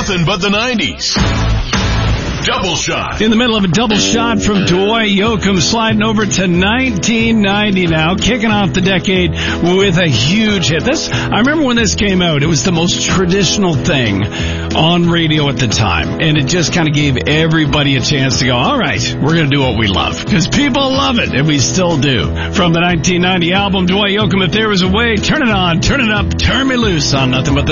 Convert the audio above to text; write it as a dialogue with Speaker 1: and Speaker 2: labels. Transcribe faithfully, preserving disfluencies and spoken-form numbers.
Speaker 1: Nothing but the nineties. Double shot.
Speaker 2: In the middle of a double shot from Dwight Yoakam, sliding over to nineteen ninety now, kicking off the decade with a huge hit. This, I remember when this came out, it was the most traditional thing on radio at the time, and it just kind of gave everybody a chance to go, all right, we're going to do what we love, because people love it, and we still do. From the nineteen ninety album, Dwight Yoakam, If There Was a Way, turn it on, turn it up, turn me loose on Nothing But the